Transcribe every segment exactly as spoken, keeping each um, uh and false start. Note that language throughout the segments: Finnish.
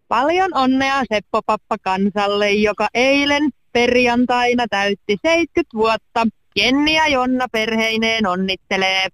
Paljon onnea Seppo Pappa kansalle, joka eilen perjantaina täytti seitsemänkymmentä vuotta. Jenni ja Jonna perheineen onnittelee.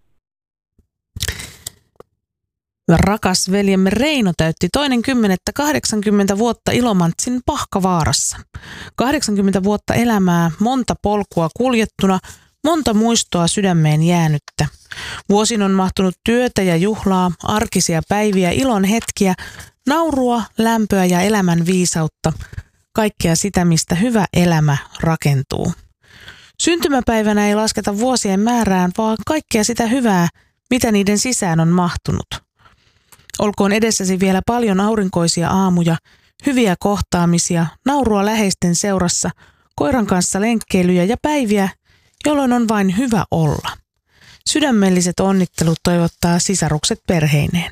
Rakas veljemme Reino täytti toinen kymmenettä kahdeksankymmentä vuotta Ilomantsin Pahkavaarassa. kahdeksankymmentä vuotta elämää, monta polkua kuljettuna, monta muistoa sydämeen jäänyttä. Vuosin on mahtunut työtä ja juhlaa, arkisia päiviä, ilon hetkiä, naurua, lämpöä ja elämän viisautta. Kaikkea sitä, mistä hyvä elämä rakentuu. Syntymäpäivänä ei lasketa vuosien määrään, vaan kaikkea sitä hyvää, mitä niiden sisään on mahtunut. Olkoon edessäsi vielä paljon aurinkoisia aamuja, hyviä kohtaamisia, naurua läheisten seurassa, koiran kanssa lenkkeilyjä ja päiviä, jolloin on vain hyvä olla. Sydämelliset onnittelut toivottaa sisarukset perheineen.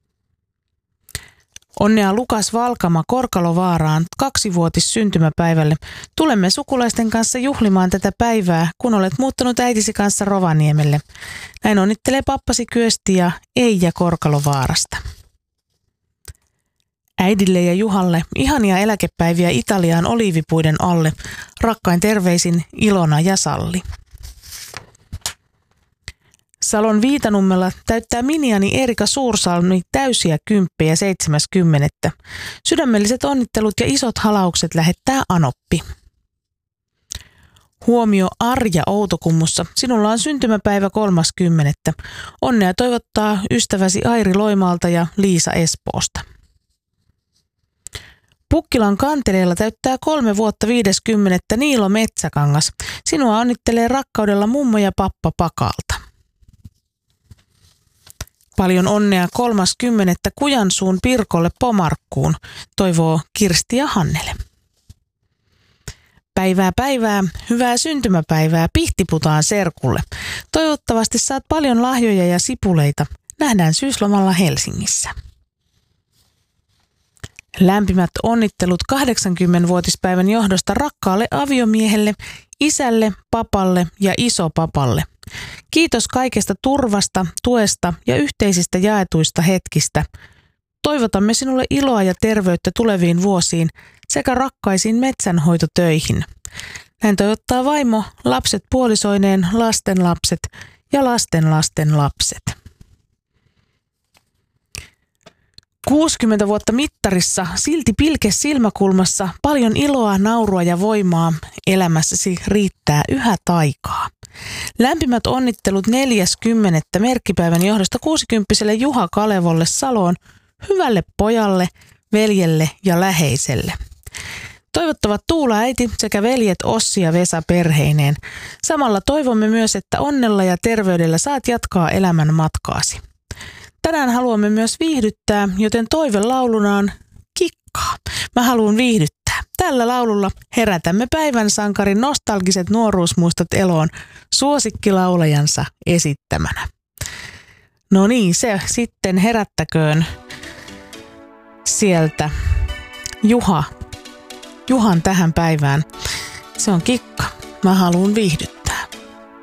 Onnea Lukas Valkama Korkalovaaraan kaksivuotis syntymäpäivälle. Tulemme sukulaisten kanssa juhlimaan tätä päivää, kun olet muuttanut äitisi kanssa Rovaniemelle. Näin onnittelee pappasi Kyösti ja Eija Korkalovaarasta. Äidille ja Juhalle ihania eläkepäiviä Italiaan oliivipuiden alle. Rakkain terveisin Ilona ja Salli. Salon Viitanummella täyttää miniani Erika Suursalmi täysiä kymppejä seitsemäskymmenettä. Sydämelliset onnittelut ja isot halaukset lähettää Anoppi. Huomio Arja Outokummussa. Sinulla on syntymäpäivä kolmaskymmenettä. Onnea toivottaa ystäväsi Airi Loimaalta ja Liisa Espoosta. Pukkilan Kanteleella täyttää kolme vuotta viideskymmenettä Niilo Metsäkangas. Sinua onnittelee rakkaudella mummo ja pappa Pakalta. Paljon onnea kolmaskymmenettä Kujansuun Pirkolle Pomarkkuun, toivoo Kirsti ja Hannele. Päivää päivää, hyvää syntymäpäivää Pihtiputaan serkulle. Toivottavasti saat paljon lahjoja ja sipuleita. Nähdään syyslomalla Helsingissä. Lämpimät onnittelut kahdeksankymmenvuotispäivän johdosta rakkaalle aviomiehelle, isälle, papalle ja isopapalle. Kiitos kaikesta turvasta, tuesta ja yhteisistä jaetuista hetkistä. Toivotamme sinulle iloa ja terveyttä tuleviin vuosiin sekä rakkaisiin metsänhoitotöihin. Näin toivottaa vaimo, lapset puolisoineen, lastenlapset ja lastenlasten lapset. kuusikymmentä vuotta mittarissa, silti pilke silmäkulmassa, paljon iloa, naurua ja voimaa. Elämässäsi riittää yhä taikaa. Lämpimät onnittelut neljäskymmenettä merkkipäivän johdosta kuusikymppiselle Juha Kalevolle Saloon, hyvälle pojalle, veljelle ja läheiselle. Toivottavat Tuula äiti sekä veljet Ossi ja Vesa perheineen. Samalla toivomme myös, että onnella ja terveydellä saat jatkaa elämän matkaasi. Tänään haluamme myös viihdyttää, joten toivelauluna on Kikkaa. Mä haluan viihdyttää. Tällä laululla herätämme päivän sankarin nostalgiset nuoruusmuistot eloon suosikkilaulajansa esittämänä. No niin, se sitten herättäköön sieltä Juha, Juhan tähän päivään. Se on Kikka. Mä haluan viihdyttää.